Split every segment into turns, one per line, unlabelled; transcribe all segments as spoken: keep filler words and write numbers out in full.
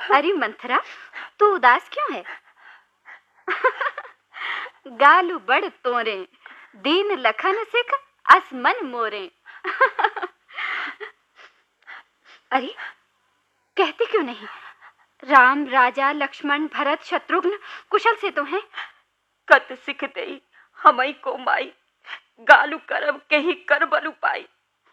अरे मंथरा, तू उदास क्यों है? गालू बड़ तोरे, दीन लखन सिख असमन मोरे। अरे कहते क्यों नहीं? राम, राजा, लक्ष्मण, भरत, शत्रुघ्न कुशल से तो हैं।
कत सिख दई हमई को माई, गालू करब के ही कर बलु पाई।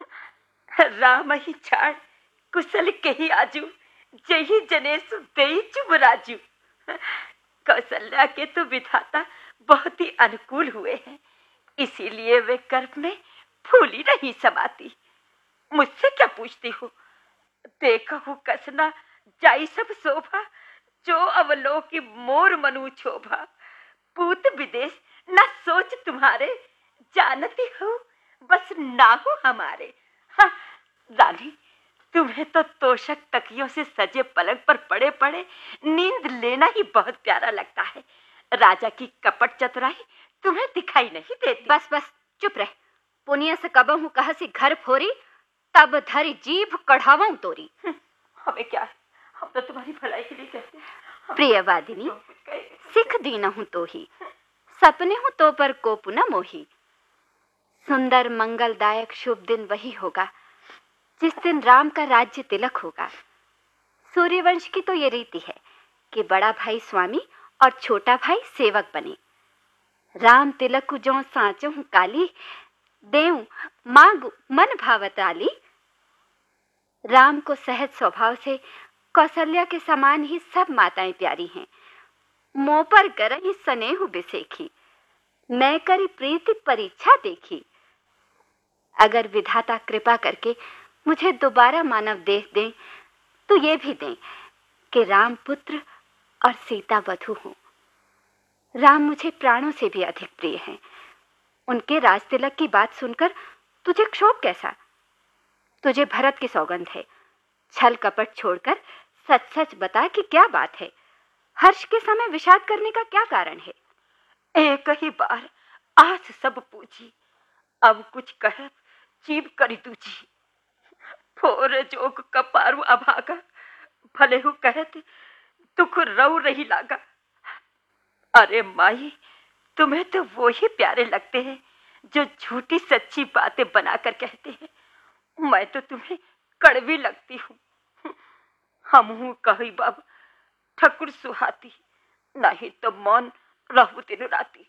राम ही छाड़ कुशल के ही आजू, जही जनेसु देई चुब राजू। कौशल्या के तो विधाता बहुत ही अनुकूल हुए हैं, इसीलिए वे गर्भ में फूली नहीं समाती। मुझसे क्या पूछती हो? देखहु कसना जाई सब शोभा, जो अवलोकी मोर मनु शोभा। पूत विदेश न सोच तुम्हारे, जानती हो बस ना हो हमारे। हाँ रानी, तुम्हें तो तोशक तकियों से सजे पलंग पर पड़े पड़े नींद लेना ही बहुत प्यारा लगता है। राजा की कपट चतुराई तुम्हें दिखाई नहीं देती।
बस बस चुप रह। पुनिया से कबहू कहा सी घर फोरी, तब धरी जीभ कढ़ावूं तोरी।
हमें क्या है, हम तो तुम्हारी भलाई के लिए कहते हैं।
प्रियवादिनी, सिख दीना हूं तो ही, सपने हूं तो पर को पुनः मोही। सुंदर मंगलदायक शुभ दिन वही होगा जिस दिन राम का राज्य तिलक होगा। सूर्यवंश की तो ये रीति है कि बड़ा भाई स्वामी और छोटा भाई सेवक बने। राम तिलक को जो साँचो हूँ काली, देव मांग मन भावताली। राम को सहज स्वभाव से कौशल्या के समान ही सब माताएं प्यारी हैं। मों पर गरही स्नेह बिसेखी, मैं करी प्रीति परीक्षा देखी। अगर विधाता कृपा करके मुझे दोबारा मानव देह दें, तो ये भी दें कि राम पुत्र और सीता वधू हो। राम मुझे प्राणों से भी अधिक प्रिय हैं। उनके राज तिलक की बात सुनकर तुझे क्षोभ कैसा? तुझे भरत की सौगंध है, छल कपट छोड़कर सच सच बता कि क्या बात है। हर्ष के समय विषाद करने का क्या कारण है?
एक ही बार आस सब पूछी, अब कुछ कह जीव करी तुझी। फोर जोग कपारु अभागा, भले हो कहते दुख रो रही लागा। अरे माई, तुम्हें तो वो ही प्यारे लगते हैं जो झूठी सच्ची बातें बनाकर कहते हैं। मैं तो तुम्हें कड़वी लगती हूँ। हम हूँ कही बाब ठकुर सुहाती, नहीं तो मौन रहू दिन राती।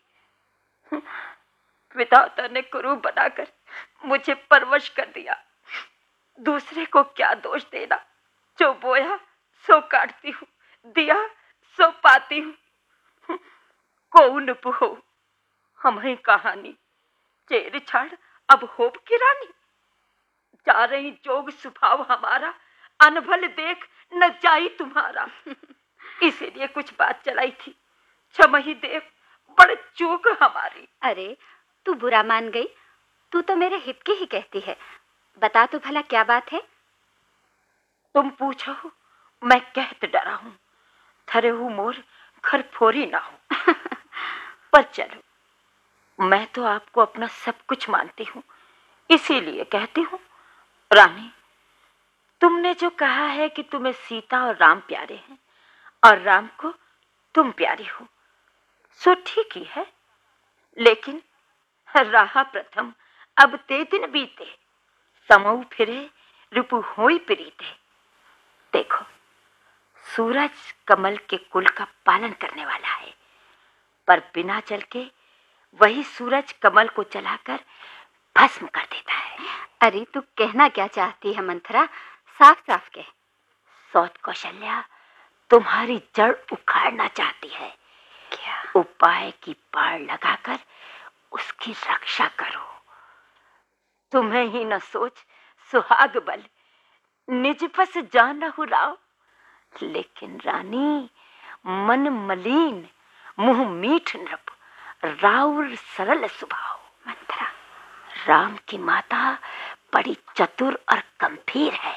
विधाता ने कुरु बनाकर मुझे परवश कर दिया, दूसरे को क्या दोष देना। जो बोया सो काटती हूँ, दिया सो पाती हूँ। कौन हो हमें कहानी, चेर छाड़ अब होब की रानी। जा रही जोग स्वभाव हमारा, अनभल देख न जाई तुम्हारा। इसीलिए कुछ बात चलाई थी, क्षमा ही देव बड़ चूक हमारी।
अरे तू बुरा मान गई, तू तो मेरे हित की ही कहती है। बता तो भला क्या बात है?
तुम पूछो, मैं कहत डरा हूँ, थरे हूँ मोर घर फोरी ना हो। पर चलो, मैं तो आपको अपना सब कुछ मानती हूँ, इसीलिए कहती हूँ। रानी, तुमने जो कहा है कि तुम्हें सीता और राम प्यारे हैं और राम को तुम प्यारी हो, सो ठीक ही है। लेकिन राहा प्रथम अब ते दिन बीते, समऊ फिरे रिपु होई प्रीते। देखो, सूरज कमल के कुल का पालन करने वाला है, पर बिना जल के वही सूरज कमल को जलाकर भस्म कर देता है।
अरे तू कहना क्या चाहती है मंथरा? साफ साफ कह।
सौत कौशल्या तुम्हारी जड़ उखाड़ना चाहती है।
क्या?
उपाय की पार लगाकर उसकी रक्षा करो। तुम्हें ही न सोच सुहाग बल, निज बस जान रहु राव। लेकिन रानी, मन मलिन मुंह मीठ नृप, राउर सरल स्वभाव।
मंथरा,
राम की माता बड़ी चतुर और गंभीर है,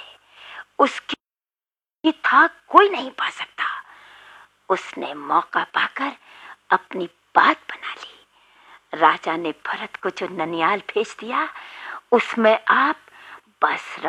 उसकी था कोई नहीं पा सकता। उसने मौका पाकर अपनी बात बना ली। राजा ने भरत को जो ननियाल भेज दिया, उसमें आप बस